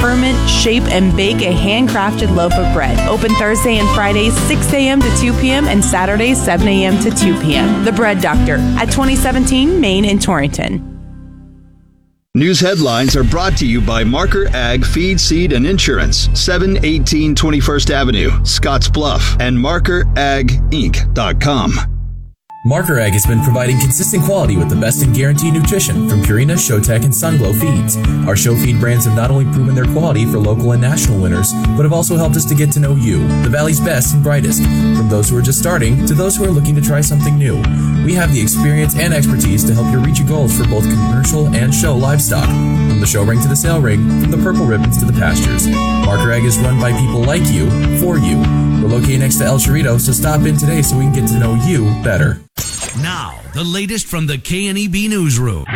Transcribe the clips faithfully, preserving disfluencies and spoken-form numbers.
ferment, shape, and bake a handcrafted loaf of bread. Open Thursday and Fridays, six a.m. to two p.m. and Saturdays, seven a.m. to two p.m. The Bread Doctor at twenty seventeen Main in Torrington. News headlines are brought to you by Marker Ag Feed, Seed, and Insurance, seven eighteen twenty-first Avenue, Scotts Bluff, and marker ag inc dot com. Marker Ag has been providing consistent quality with the best in guaranteed nutrition from Purina, Showtech, and Sunglow feeds. Our Show Feed brands have not only proven their quality for local and national winners, but have also helped us to get to know you, the Valley's best and brightest. From those who are just starting to those who are looking to try something new, we have the experience and expertise to help you reach your goals for both commercial and show livestock. From the show ring to the sale ring, from the purple ribbons to the pastures. Marker Ag is run by people like you, for you. We're located next to El Chorrito, so stop in today so we can get to know you better. Now, the latest from the K N E B Newsroom.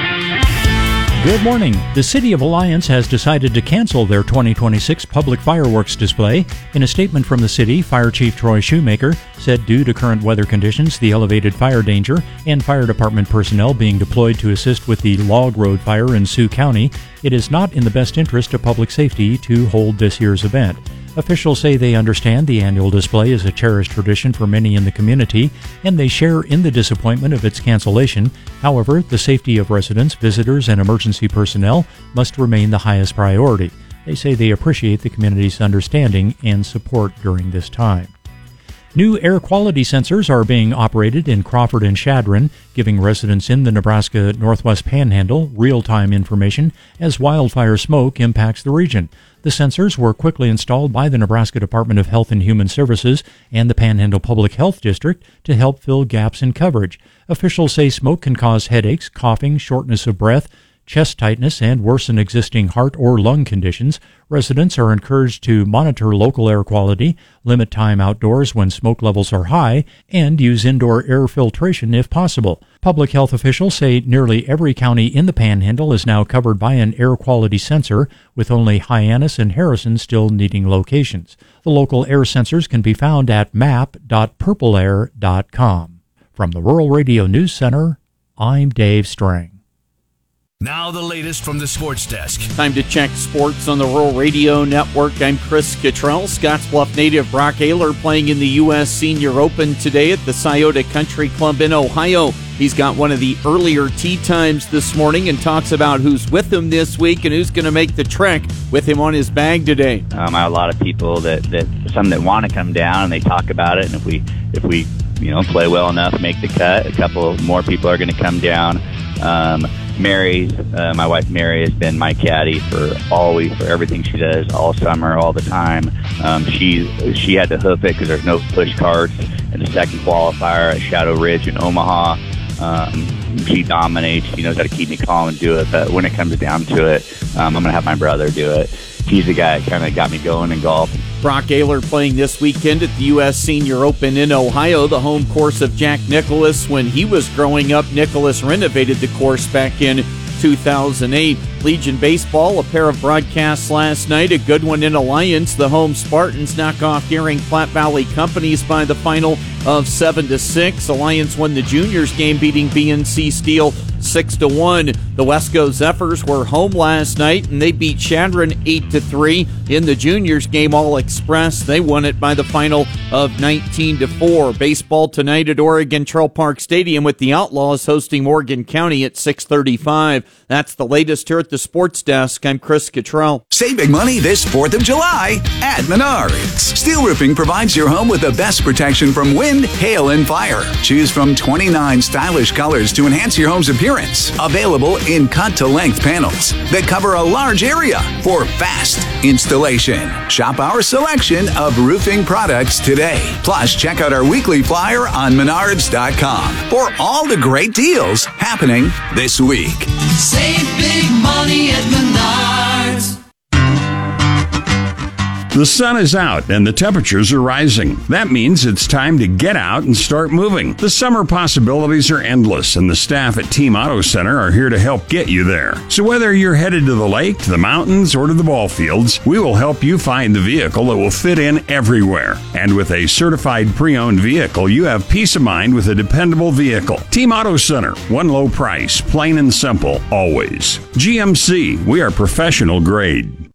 Good morning. The City of Alliance has decided to cancel their twenty twenty-six public fireworks display. In a statement from the city, Fire Chief Troy Shoemaker said due to current weather conditions, the elevated fire danger, and fire department personnel being deployed to assist with the Log Road fire in Sioux County, it is not in the best interest of public safety to hold this year's event. Officials say they understand the annual display is a cherished tradition for many in the community, and they share in the disappointment of its cancellation. However, the safety of residents, visitors, and emergency personnel must remain the highest priority. They say they appreciate the community's understanding and support during this time. New air quality sensors are being operated in Crawford and Chadron, giving residents in the Nebraska Northwest Panhandle real-time information as wildfire smoke impacts the region. The sensors were quickly installed by the Nebraska Department of Health and Human Services and the Panhandle Public Health District to help fill gaps in coverage. Officials say smoke can cause headaches, coughing, shortness of breath, chest tightness, and worsen existing heart or lung conditions. Residents are encouraged to monitor local air quality, limit time outdoors when smoke levels are high, and use indoor air filtration if possible. Public health officials say nearly every county in the Panhandle is now covered by an air quality sensor, with only Hyannis and Harrison still needing locations. The local air sensors can be found at map dot purple air dot com. From the Rural Radio News Center, I'm Dave Strang. Now the latest from the sports desk. Time to check sports on the Rural Radio Network. I'm Chris Cottrell. Scottsbluff native Brock Ayler playing in the U S Senior Open today at the Scioto Country Club in Ohio. He's got one of the earlier tee times this morning and talks about who's with him this week and who's going to make the trek with him on his bag today. Um, I have a lot of people that, that some that want to come down and they talk about it. And if we if we you know play well enough, make the cut, a couple more people are going to come down. Um, Mary, uh, my wife Mary, has been my caddy for always, for everything she does, all summer, all the time. Um, she she had to hoof it because there's no push carts in the second qualifier at Shadow Ridge in Omaha. Um, she dominates. She knows how to keep me calm and do it. But when it comes down to it, um, I'm going to have my brother do it. He's the guy that kind of got me going in golf. Brock Ayler playing this weekend at the U S Senior Open in Ohio, the home course of Jack Nicklaus. When he was growing up, Nicklaus renovated the course back in two thousand eight. Legion Baseball, a pair of broadcasts last night, a good one in Alliance. The home Spartans knock off Deering Platte Valley Companies by the final of seven to six. Alliance won the juniors game, beating B N C Steel six to one. The Wesco Zephyrs were home last night and they beat Chadron eight to three. In the juniors game, All Express, they won it by the final of nineteen to four. Baseball tonight at Oregon Trail Park Stadium with the Outlaws hosting Morgan County at six thirty-five. That's the latest here at the Sports Desk. I'm Chris Cottrell. Save big money this fourth of July at Menards. Steel Roofing provides your home with the best protection from wind, hail, and fire. Choose from twenty-nine stylish colors to enhance your home's appearance. Available in cut-to-length panels that cover a large area for fast installation. Shop our selection of roofing products today. Plus, check out our weekly flyer on menards dot com for all the great deals happening this week. Save big money at Menards. The sun is out and the temperatures are rising. That means it's time to get out and start moving. The summer possibilities are endless, and the staff at Team Auto Center are here to help get you there. So whether you're headed to the lake, to the mountains, or to the ball fields, we will help you find the vehicle that will fit in everywhere. And with a certified pre-owned vehicle, you have peace of mind with a dependable vehicle. Team Auto Center, one low price, plain and simple, always. G M C, we are professional grade.